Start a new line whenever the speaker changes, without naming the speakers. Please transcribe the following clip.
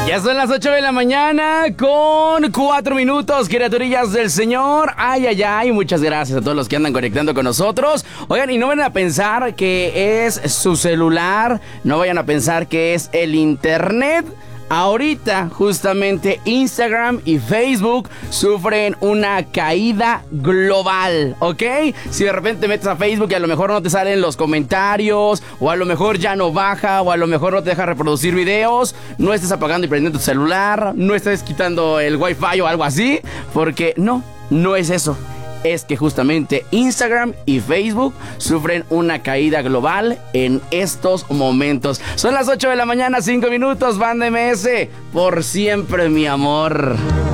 Ya son las 8 de la mañana con 4 minutos, criaturillas del Señor. Ay, ay, ay, muchas gracias a todos los que andan conectando con nosotros. Oigan, y no vayan a pensar que es su celular, no vayan a pensar que es el internet. Ahorita, justamente, Instagram y Facebook sufren una caída global, ¿ok? Si de repente metes a Facebook y a lo mejor no te salen los comentarios, o a lo mejor ya no baja, o a lo mejor no te deja reproducir videos, no estés apagando y prendiendo tu celular, no estés quitando el Wi-Fi o algo así, porque no es eso. Es que justamente Instagram y Facebook sufren una caída global en estos momentos. Son las 8 de la mañana, 5 minutos, Banda MS, por siempre, mi amor.